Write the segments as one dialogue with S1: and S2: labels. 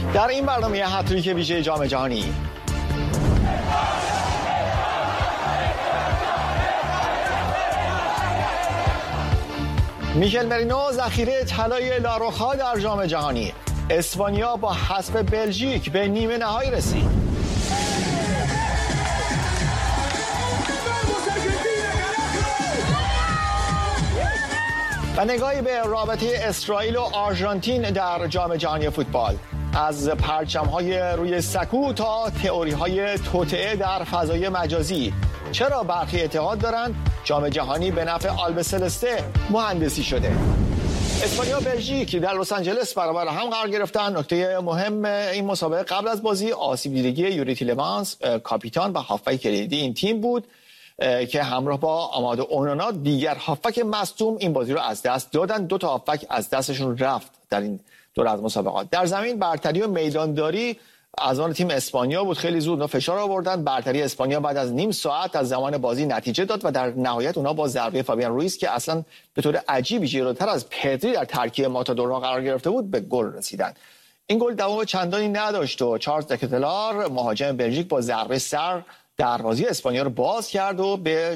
S1: در این برنامه هتریک ویژه جام جهانی میشل مرینو ذخیره طلای لاروخا در جام جهانی. اسپانیا با حذف بلژیک به نیمه نهایی رسید. و نگاهی به رابطه اسرائیل و آرژانتین در جام جهانی فوتبال، از پرچم‌های روی سکو تا تئوری‌های توطئه در فضای مجازی. چرا برخی اعتقاد دارند جام جهانی به نفع آلبسلسته مهندسی شده؟ اسپانیا و بلژیک در لس آنجلس برابر هم قرار گرفتن. نکته مهم این مسابقه قبل از بازی آسیب دیدگی یوری تیلمانس، کاپیتان و هافبک کلیدی این تیم بود که همراه با آمادو اونانا دیگر هافبک مصدوم این بازی رو از دست دادن. 2 تا هافبک از دستشون رفت در این دوره از مسابقات. در زمین برتری و میدانداری از آن تیم اسپانیا بود. خیلی زود فشار آوردن. برتری اسپانیا بعد از نیم ساعت از زمان بازی نتیجه داد و در نهایت اونا با ضربه فابیان رویز که اصلا به طور عجیبی جلوتر از پدری در ترکیب ماتادورها قرار گرفته بود به گل رسیدن. این گل دوام چندانی نداشت و چارلز دکتلار مهاجم بلژیک با ضربه سر دروازه اسپانیا رو باز کرد و به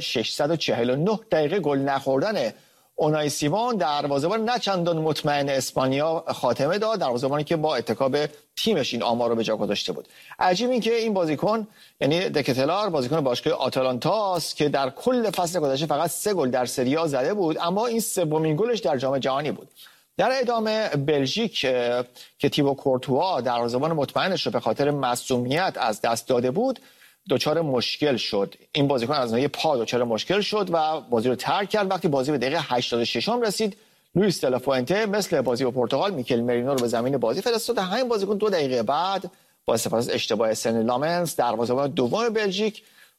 S1: 649 دقیقه گل نخوردن اونای سیمون دروازه‌بان نه چندان مطمئن اسپانیا خاتمه داد. دروازه‌بانی که با اتکا به تیمش این آمار رو به جا گذاشته بود. عجیب این که این بازیکن یعنی دکتلار بازیکن باشگاه آتالانتا است که در کل فصل گذشته فقط 3 گل در سری آ زده بود، اما این سومین گلش در جام جهانی بود. در ادامه بلژیک که تیبو کورتوا دروازه‌بان مطمئنش رو به خاطر معصومیت از دست داده بود دچار مشکل شد. این بازیکن از ناحیه پا دچار مشکل شد و بازی رو ترک کرد. وقتی بازی به دقیقه 86 رسید، لوئیس دلا فوئنته مثل بازی با پرتغال میکل مرینو رو به زمین بازی فرستاد. همین بازیکن 2 دقیقه بعد با استفاده از اشتباه سن لامنس دروازه‌بان دوم بلژیک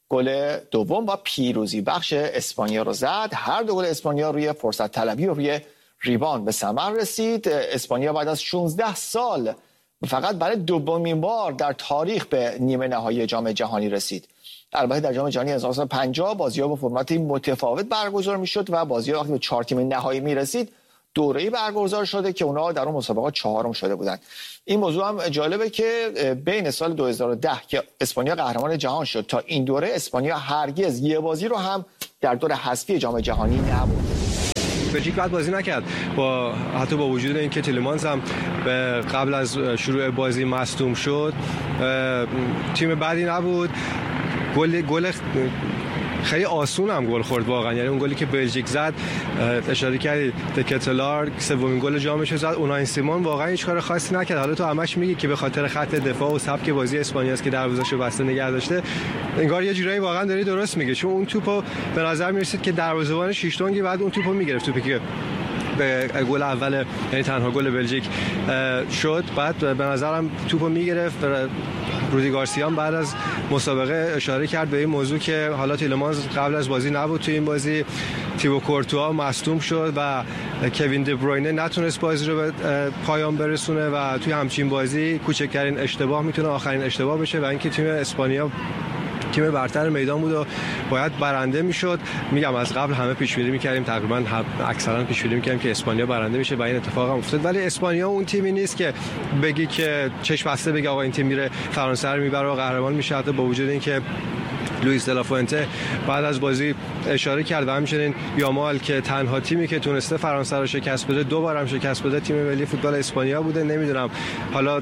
S1: گل دوم و پیروزی بخش اسپانیا رو زد. هر دو گل اسپانیا روی فرصت طلبی و روی ریباند به ثمر رسید. اسپانیا بعد از 16 سال فقط برای دومین بار در تاریخ به نیمه نهایی جام جهانی رسید. البته در جام جهانی 1950 بازی‌ها با فرمت متفاوت برگزار می‌شد و بازی‌ها وقتی به 4 تیم نهایی می‌رسید دوره‌ای برگزار شده که اونها در اون مسابقات 4م شده بودند. این موضوع هم جالبه که بین سال 2010 که اسپانیا قهرمان جهان شد تا این دوره اسپانیا هرگز یه بازی رو هم در دور حذفی جام جهانی نبرد.
S2: بلژیک بعد بازی نکرد حتی با وجود اینکه تیلمانس هم قبل از شروع بازی مصدوم شد. تیم بعدی نبود. گل خیلی آسون هم گل خورد واقعا. یعنی اون گلی که بلژیک زد اشاره کردید دکتلار سومین گل جامش رو زد. اونای سیمون واقعا هیچ کار خاصی نکرد. حالا تو همش میگی که به خاطر خط دفاع و سبک بازی اسپانیاست که دروازه‌شو بسته نگه داشته. انگار یه جورایی واقعا داری درست میگه، چون اون توپو به نظر میرسید که دروازه‌بان شیشتونگی بعد اون توپو میگرفت، توپی که به گل اول یعنی تنها گل بلژیک شد. بعد به نظرم توپو میگرفت. رودی گارسیا بعد از مسابقه اشاره کرد به این موضوع که حالا تیلمانس قبل از بازی نبود تو این بازی، تیبو کورتوا مصدوم شد و کوین دبروینه نتونست بازی رو به پایان برسونه و توی همچین بازی کوچکترین اشتباه میتونه آخرین اشتباه بشه و اینکه تیم اسپانیا تیم برتر میدان بود و باید برنده میشد. میگم از قبل همه پیش بینی میکردیم، تقریبا اکثرا پیش بینی میکردیم که اسپانیا برنده میشه و این اتفاق هم افتاد. ولی اسپانیا اون تیمی نیست که بگی که چشم بسته بگی آقا این تیم میره فرانسه رو میبره و قهرمان میشه. حتی با وجود اینکه لوئیس دلا فوئنته بعد از بازی اشاره کرد و همچنین یامال که تنها تیمی که تونسته فرانسه رو شکست بده 2 بار هم شکست بده تیم ملی فوتبال اسپانیا بوده. نمیدونم حالا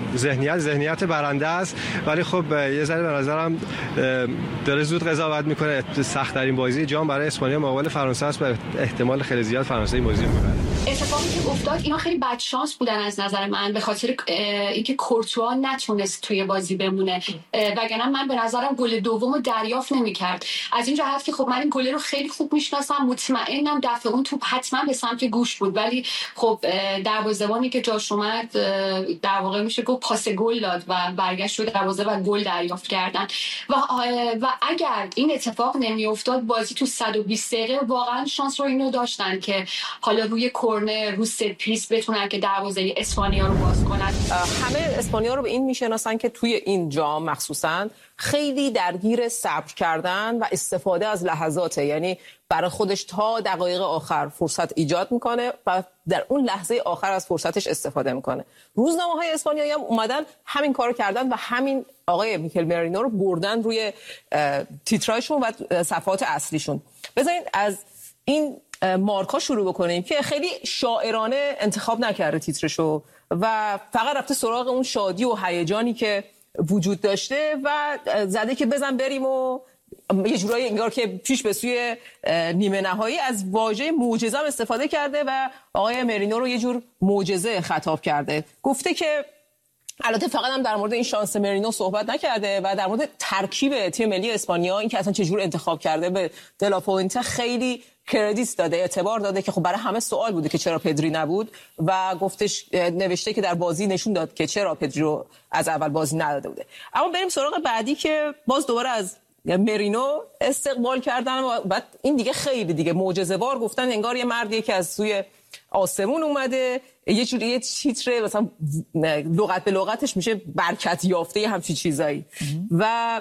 S2: ذهنیت برنده است، ولی خب یه ذره به نظرم داره زود قضاوت میکنه. سخت ترین بازی جام برای اسپانیا مقابل فرانسه است و احتمال خیلی زیاد فرانسه این بازی رو میبره.
S3: اتفاقی که افتاد اینا خیلی بد شانس بودن از نظر من، به خاطر اینکه کورتوا نتونست توی بازی بمونه، وگرنه من به نظرم گل دومو دریافت نمی‌کرد. از این جهت که خب من این گل رو خیلی خوب میشناسم، مطمئنم دفعه اون توپ حتما به سمت گوش بود، ولی خب دروازه‌بانی که جاش اومد در واقع میشه گفت پاس گل داد و برگشت رو دروازه و گل دریافت کردن و اگر این اتفاق نمی‌افتاد بازی تو 120 دقیقه واقعا شانس رو اینو داشتن که حالا روی کورنر رو ست پیس بتونن که دروازه اسپانیا رو باز کنن.
S4: همه اسپانیا رو به این میشناسن که توی این جام مخصوصا خیلی درگیر صبر کردن و استفاده از لحظاته، یعنی برای خودش تا دقایق آخر فرصت ایجاد میکنه و در اون لحظه آخر از فرصتش استفاده میکنه. روزنامه‌های اسپانیایی هم اومدن همین کارو کردن و همین آقای میکل مرینو رو بردن روی تیترایشون و صفحات اصلیشون. بذارین از این مارکا شروع بکنیم که خیلی شاعرانه انتخاب نکرده تیترشو و فقط رفته سراغ اون شادی و هیجانی که وجود داشته و زده که بزن بریم و یه جورایی انگار که پیش به سوی نیمه نهایی از واژه معجزه استفاده کرده و آقای مرینو رو یه جور معجزه خطاب کرده. گفته که البته فقط هم در مورد این شانس مرینو صحبت نکرده و در مورد ترکیب تیم ملی اسپانیا، این که اصلا چجور انتخاب کرده به دلاپوینته خیلی کردیت داده، اعتبار داده که خب برای همه سوال بوده که چرا پدری نبود و گفتش نوشته که در بازی نشون داد که چرا پدری رو از اول بازی نداده بوده. اما بریم سراغ بعدی که باز دوباره از مرینو استقبال کردن و بعد این دیگه خیلی دیگه معجزه‌وار گفتن انگار یه مردیه که از سوی آسمون اومده، یه جوری تیتر مثلا لغت به لغتش میشه برکت یافته همچین چیزایی و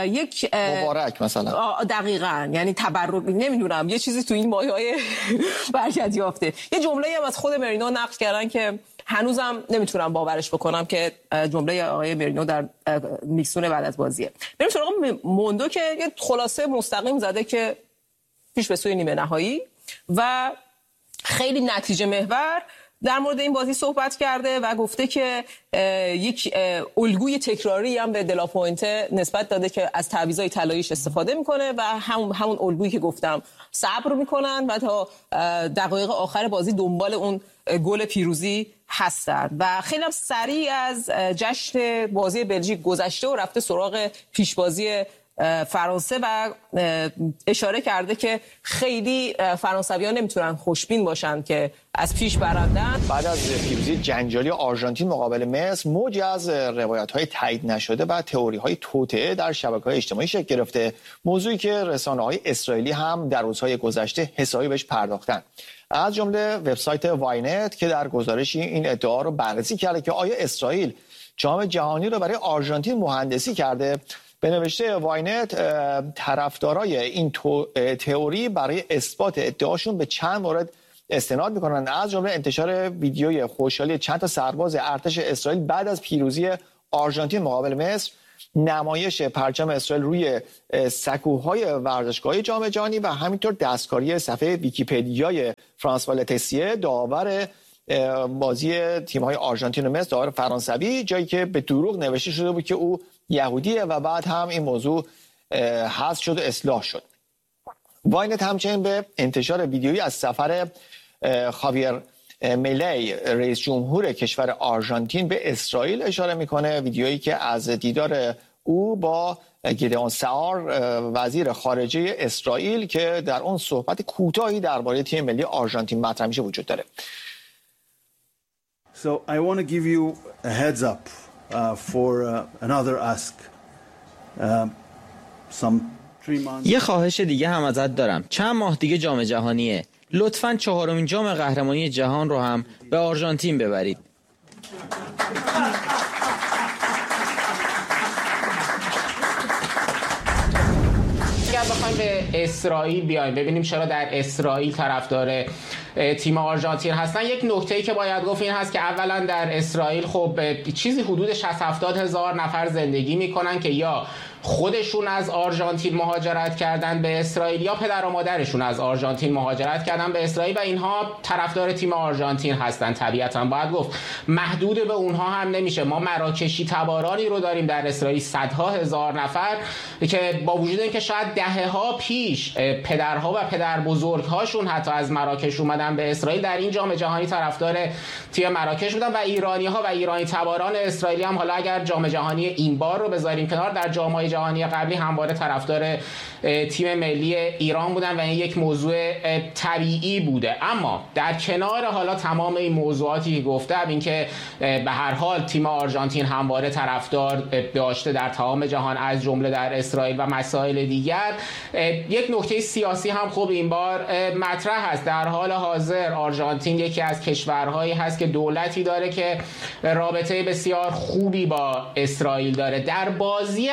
S4: یک
S1: مبارک مثلا
S4: دقیقاً، یعنی تبرک، نمیدونم یه چیزی تو این مایه‌های برکت یافته. یه جمله‌ای هم از خود مرینو نقل کردن که هنوزم نمیتونم باورش بکنم که جمله آقای مرینو در میکسون بعد از بازیه. بریم سراغ موندو که یه خلاصه مستقیم زده که پیش به سوی نیمه نهایی و خیلی نتیجه محور در مورد این بازی صحبت کرده و گفته که یک الگوی تکراری هم به دلاپوینته نسبت داده که از تعویضای طلاییش استفاده میکنه و همون الگویی که گفتم صبر میکنن و تا دقایق آخر بازی دنبال اون گل پیروزی هستن و خیلی هم سریع از جشن بازی بلژیک گذشته و رفته سراغ پیشبازی فرانسه و اشاره کرده که خیلی فرانسویان نمیتونن خوشبین باشن که از پیش برندن.
S1: بعد از پیروزی جنجالی آرژانتین مقابل مصر، موجی از روایت‌های تایید نشده و تئوری‌های توطئه در شبکه‌های اجتماعی شکل گرفته، موضوعی که رسانه‌های اسرائیلی هم در روزهای گذشته حسابی بهش پرداختن. از جمله وبسایت واینت که در گزارشی این ادعا رو بررسی کرده که آیا اسرائیل جام جهانی رو برای آرژانتین مهندسی کرده. به نوشته واینت، طرفدارای این تئوری برای اثبات ادعاشون به چند مورد استناد میکنن، از جمله انتشار ویدیوی خوشحالی چند تا سرباز ارتش اسرائیل بعد از پیروزی آرژانتین مقابل مصر، نمایش پرچم اسرائیل روی سکوهای ورزشگاهی جام جهانی و همینطور دستکاری صفحه ویکی‌پدیای فرانسوا لتسیه، داور بازی تیم‌های آرژانتین و مصر، داور فرانسوی، جایی که به دروغ نوشته شده بود که او یهودیه و بعد هم این موضوع حذف شد و اصلاح شد. واینت همچنین به انتشار ویدیویی از سفر خاویر میلی، رئیس جمهور کشور آرژانتین، به اسرائیل اشاره میکنه، ویدیویی که از دیدار او با گیدئون سعار، وزیر خارجه اسرائیل، که در اون صحبت کوتاهی درباره تیم ملی آرژانتین مطرح میشه وجود داره.
S5: So I want to give you a heads up for another ask.
S6: یه خواهش دیگه هم ازت دارم. چند ماه دیگه جام جهانیه. لطفاً 4مین جام قهرمانی جهان رو هم به آرژانتین ببرید.
S7: اگر بخوایم به اسرائیل بیایم ببینیم چرا در اسرائیل طرفدار تیم آرژانتین هستن، یک نکته‌ای که باید گفت این هست که اولا در اسرائیل خب چیزی حدود 60-70 هزار نفر زندگی میکنن که یا خودشون از آرژانتین مهاجرت کردن به اسرائیل یا پدر و مادرشون از آرژانتین مهاجرت کردن به اسرائیل و اینها طرفدار تیم آرژانتین هستن. طبیعتاً باید گفت محدود به اونها هم نمیشه. ما مراکشی تبارانی رو داریم در اسرائیل، صدها هزار نفر که با وجود اینکه شاید دهه‌ها پیش پدرها و پدر بزرگ‌هاشون حتی از مراکش اومدن به اسرائیل، در این جام جهانی طرفدار تیم مراکش بودن و ایرانی‌ها و ایرانی تباران اسرائیلی هم حالا اگر جام جهانی این بار رو بذاریم کنار، در جام‌های جهانی قبلی همواره طرفدار تیم ملی ایران بودن و این یک موضوع طبیعی بوده. اما در کنار حالا تمام این موضوعاتی که گفتم، این که به هر حال تیم آرژانتین همواره طرفدار داشته در تمام جهان از جمله در اسرائیل و مسائل دیگر، یک نکته سیاسی هم خوب این بار مطرح هست. در حال حاضر آرژانتین یکی از کشورهایی هست که دولتی داره که رابطه بسیار خوبی با اسرائیل داره. در بازی قبلی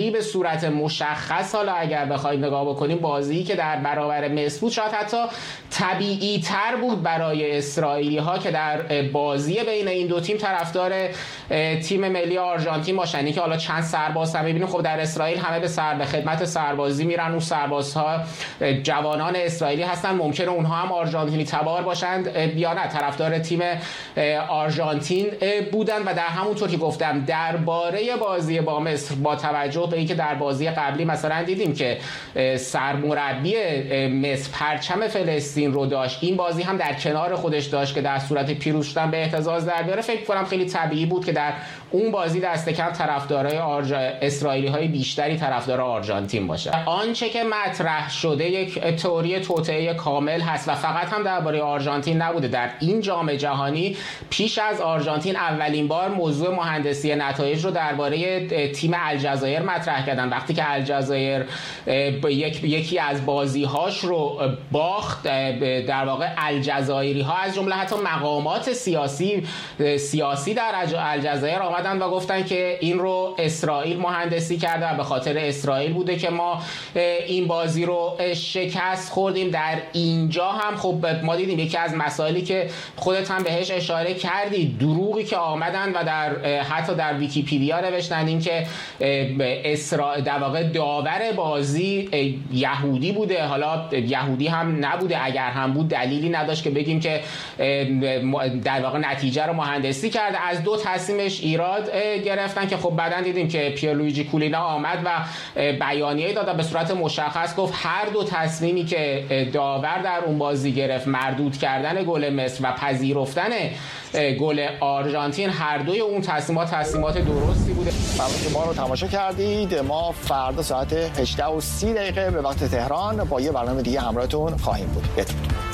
S7: قبلی به صورت مشخص، حالا اگر بخواید نگاه بکنیم بازی که در برابر مصر بود شاید حتی طبیعی تر بود برای اسرائیلی ها که در بازی بین این دو تیم طرفدار تیم ملی آرژانتین باشن. که حالا چند سرباز هم می‌بینیم خب در اسرائیل همه به خدمت سربازی میرن، اون سربازها جوانان اسرائیلی هستن، ممکنه اونها هم آرژانتینی تبار باشند یا نه طرفدار تیم آرژانتین بودن. و در همونطور که گفتم درباره بازی با مصر با توجه به اینکه در بازی قبلی مثلا دیدیم که سرمربی مصر پرچم فلسطین رو داشت، این بازی هم در کنار خودش داشت که در صورت پیروز شدن به احتزاز در بیاره، فکر کنم خیلی طبیعی بود که در اون بازی دست کم طرفدارای اسرائیلی های بیشتری طرفدار آرژانتین باشه. آنچه که مطرح شده یک تئوری توطئه کامل هست و فقط هم درباره آرژانتین نبوده. در این جام جهانی پیش از آرژانتین اولین بار موضوع مهندسی نتایج رو درباره تیم الجزایر مطرح کردن. وقتی که الجزایر یکی از بازی‌هاش رو باخت، در واقع الجزایری‌ها از جمله حتی مقامات سیاسی در الجزایر آمدن و گفتن که این رو اسرائیل مهندسی کرده و به خاطر اسرائیل بوده که ما این بازی رو شکست خوردیم. در اینجا هم خب ما دیدیم یکی از مسائلی که خودت هم بهش اشاره کردی، دروغی که آمدن و حتی در ویکی‌پدیا نوشتن این که در واقع داور بازی یهودی بوده. حالا یهودی هم نبوده، اگر هم بود دلیلی نداشت که بگیم که در واقع نتیجه رو مهندسی کرده. از دو تصمیمش ایراد گرفتن که خب بعداً دیدیم که پیرلویجی کولینا آمد و بیانیه داد و به صورت مشخص گفت هر دو تصمیمی که داور در اون بازی گرفت، مردود کردن گل مصر و پذیرفتن گل آرژانتین، هر دوی اون تصمیمات درستی بوده.
S1: ممنون که ما رو تماشا کردید. ما فردا ساعت 18:30 به وقت تهران با یه برنامه دیگه همراهتون خواهیم بود.